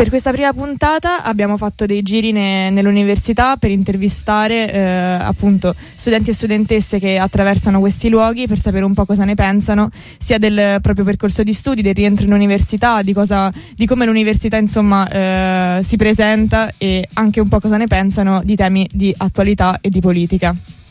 Per questa prima puntata abbiamo fatto dei giri nell'università per intervistare appunto studenti e studentesse che attraversano questi luoghi, per sapere un po' cosa ne pensano, sia del proprio percorso di studi, del rientro in università, di come l'università insomma si presenta, e anche un po' cosa ne pensano di temi di attualità e di politica.